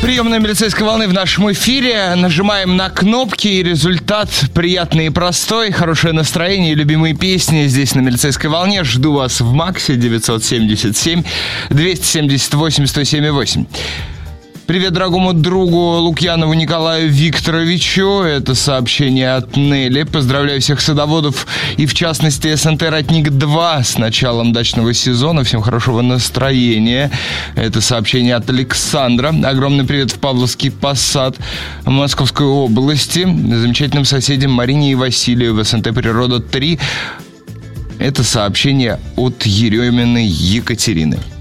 Приемная милицейской волны в нашем эфире. Нажимаем на кнопки, и результат приятный и простой. Хорошее настроение и любимые песни здесь на милицейской волне. Жду вас в Максе 977 278 107,8. Привет дорогому другу Лукьянову Николаю Викторовичу. Это сообщение от Нелли. Поздравляю всех садоводов и, в частности, СНТ «Ратник-2» с началом дачного сезона. Всем хорошего настроения. Это сообщение от Александра. Огромный привет в Павловский Посад Московской области. Замечательным соседям Марине и Василию в СНТ «Природа-3». Это сообщение от Ереминой Екатерины.